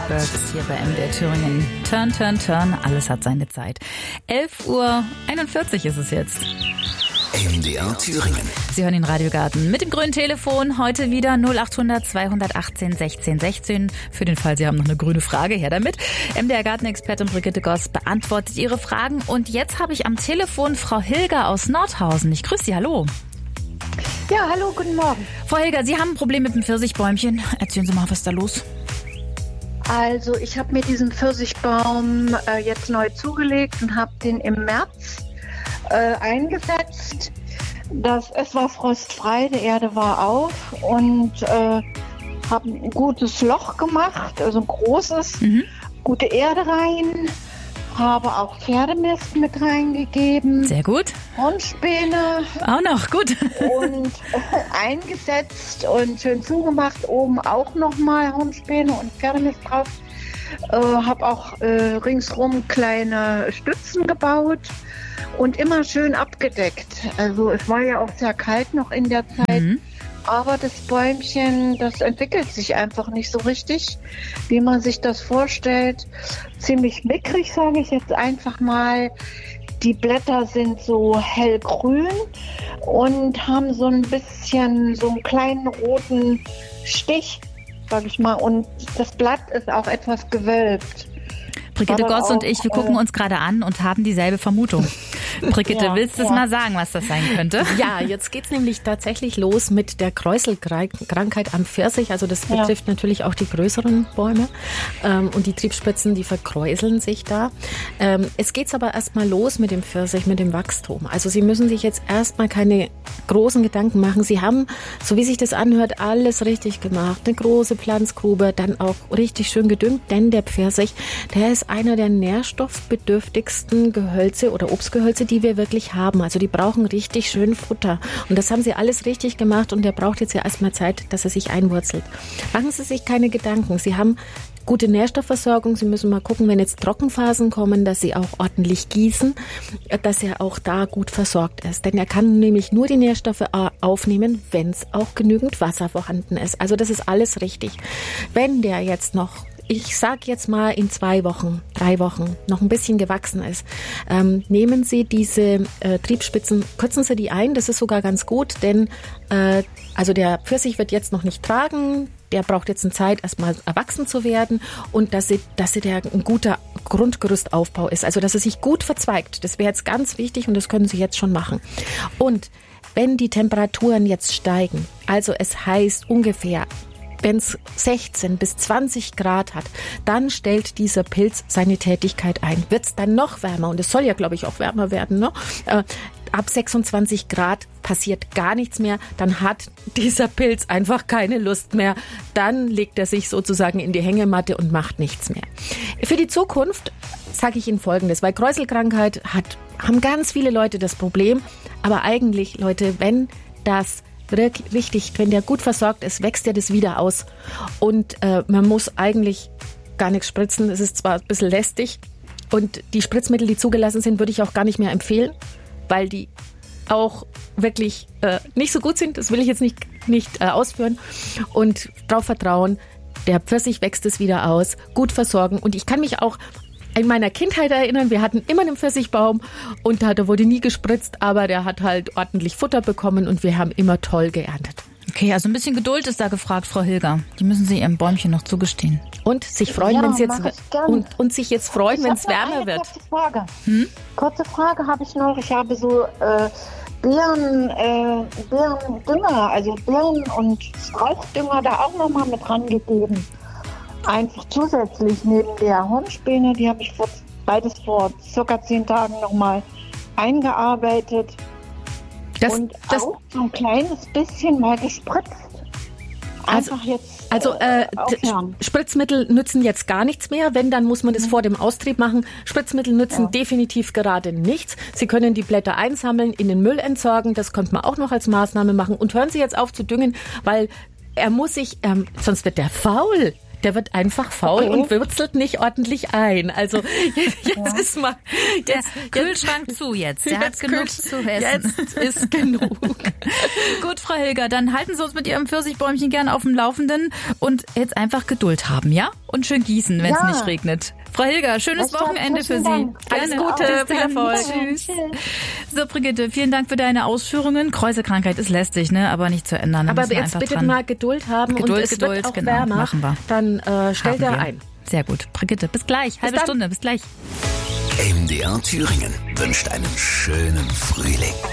Birds hier bei MDR Thüringen. Turn, turn, turn, alles hat seine Zeit. 11:41 Uhr ist es jetzt. MDR Thüringen. Sie hören den Radiogarten mit dem grünen Telefon. Heute wieder 0800 218 16 16. Für den Fall, Sie haben noch eine grüne Frage, her damit. MDR Gartenexpertin Brigitte Goss beantwortet Ihre Fragen. Und jetzt habe ich am Telefon Frau Hilger aus Nordhausen. Ich grüße Sie, hallo. Ja, hallo, guten Morgen. Frau Hilger, Sie haben ein Problem mit dem Pfirsichbäumchen. Erzählen Sie mal, was ist da los? Also ich habe mir diesen Pfirsichbaum jetzt neu zugelegt und habe den im März eingesetzt. Es war frostfrei, die Erde war auf und habe ein gutes Loch gemacht, also ein großes, gute Erde rein, habe auch Pferdemist mit reingegeben. Sehr gut. Hornspäne. Auch noch, gut. Und eingesetzt und schön zugemacht, oben auch nochmal Hornspäne und Pferdemist drauf. Habe auch ringsrum kleine Stützen gebaut und immer schön abgedeckt. Also es war ja auch sehr kalt noch in der Zeit, aber das Bäumchen, das entwickelt sich einfach nicht so richtig, wie man sich das vorstellt. Ziemlich mickrig, sage ich jetzt einfach mal. Die Blätter sind so hellgrün und haben so ein bisschen so einen kleinen roten Stich, sag ich mal, und das Blatt ist auch etwas gewölbt. Brigitte Goss und ich, wir gucken uns gerade an und haben dieselbe Vermutung. Brigitte, willst du es mal sagen, was das sein könnte? Ja, jetzt geht's nämlich tatsächlich los mit der Kräuselkrankheit am Pfirsich. Also das betrifft natürlich auch die größeren Bäume und die Triebspitzen, die verkräuseln sich da. Es geht aber erstmal los mit dem Pfirsich, mit dem Wachstum. Also Sie müssen sich jetzt erstmal keine großen Gedanken machen. Sie haben, so wie sich das anhört, alles richtig gemacht. Eine große Pflanzgrube, dann auch richtig schön gedüngt, denn der Pfirsich, der ist einer der nährstoffbedürftigsten Gehölze oder Obstgehölze, die wir wirklich haben. Also die brauchen richtig schön Futter. Und das haben sie alles richtig gemacht und der braucht jetzt ja erstmal Zeit, dass er sich einwurzelt. Machen Sie sich keine Gedanken. Sie haben gute Nährstoffversorgung. Sie müssen mal gucken, wenn jetzt Trockenphasen kommen, dass Sie auch ordentlich gießen, dass er auch da gut versorgt ist. Denn er kann nämlich nur die Nährstoffe aufnehmen, wenn es auch genügend Wasser vorhanden ist. Also das ist alles richtig. Wenn der jetzt noch, ich sag jetzt mal in 2 Wochen, 3 Wochen noch ein bisschen gewachsen ist, nehmen Sie diese Triebspitzen, kürzen Sie die ein, das ist sogar ganz gut, denn also der Pfirsich wird jetzt noch nicht tragen, der braucht jetzt eine Zeit, erstmal erwachsen zu werden und dass der ein guter Grundgerüstaufbau ist, also dass er sich gut verzweigt, das wäre jetzt ganz wichtig und das können Sie jetzt schon machen. Und wenn die Temperaturen jetzt steigen, also es heißt ungefähr, wenn es 16 bis 20 Grad hat, dann stellt dieser Pilz seine Tätigkeit ein. Wird es dann noch wärmer, und es soll ja, glaube ich, auch wärmer werden, ne? Ab 26 Grad passiert gar nichts mehr, dann hat dieser Pilz einfach keine Lust mehr. Dann legt er sich sozusagen in die Hängematte und macht nichts mehr. Für die Zukunft sage ich Ihnen Folgendes, weil Kräuselkrankheit haben ganz viele Leute das Problem, aber eigentlich, Leute, wenn das richtig, wenn der gut versorgt ist, wächst der das wieder aus. Und man muss eigentlich gar nichts spritzen. Es ist zwar ein bisschen lästig und die Spritzmittel, die zugelassen sind, würde ich auch gar nicht mehr empfehlen, weil die auch wirklich nicht so gut sind. Das will ich jetzt nicht ausführen. Und darauf vertrauen, der Pfirsich wächst es wieder aus, gut versorgen. Und ich kann mich auch in meiner Kindheit erinnern, wir hatten immer einen Pfirsichbaum und der wurde nie gespritzt, aber der hat halt ordentlich Futter bekommen und wir haben immer toll geerntet. Okay, also ein bisschen Geduld ist da gefragt, Frau Hilger. Die müssen Sie Ihrem Bäumchen noch zugestehen. Und sich freuen, wenn es jetzt und sich jetzt freuen, wenn es wärmer wird. Kurze Frage. Kurze Frage habe ich noch. Ich habe so Beerendünger, also Beeren- und Strauchdünger da auch nochmal mit rangegeben. Einfach zusätzlich neben der Hornspäne, die habe ich beides vor circa 10 Tagen nochmal eingearbeitet und auch so ein kleines bisschen mal gespritzt. Einfach Spritzmittel nützen jetzt gar nichts mehr. Wenn, dann muss man das vor dem Austrieb machen. Spritzmittel nützen definitiv gerade nichts. Sie können die Blätter einsammeln, in den Müll entsorgen. Das könnte man auch noch als Maßnahme machen. Und hören Sie jetzt auf zu düngen, weil er muss sich, sonst wird der faul. Der wird einfach faul und wurzelt nicht ordentlich ein. Also jetzt ist mal der Kühlschrank zu jetzt. Der hat genug zu essen. Jetzt ist genug. Gut, Frau Hilger, dann halten Sie uns mit Ihrem Pfirsichbäumchen gern auf dem Laufenden und jetzt einfach Geduld haben, ja? und schön gießen, wenn es nicht regnet. Frau Hilger, schönes Wochenende für Sie. Alles Gute, viel Erfolg. Tschüss. So, Brigitte, vielen Dank für deine Ausführungen. Kräuselkrankheit ist lästig, ne? Aber nicht zu ändern. Aber jetzt bitte mal Geduld haben und es wird auch wärmer. Machen wir. Dann stellt er ein. Sehr gut. Brigitte, bis gleich. Halbe Stunde, bis gleich. MDR Thüringen wünscht einen schönen Frühling.